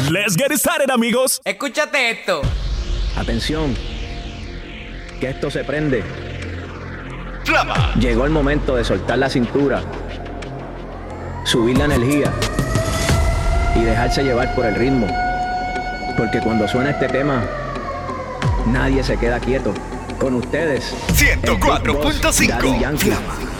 Let's get started, amigos. Escúchate esto. Atención, que esto se prende. Flama. Llegó el momento de soltar la cintura, subir la energía y dejarse llevar por el ritmo. Porque cuando suena este tema, nadie se queda quieto. Con ustedes, 104.5 Daddy Yankee. Flama.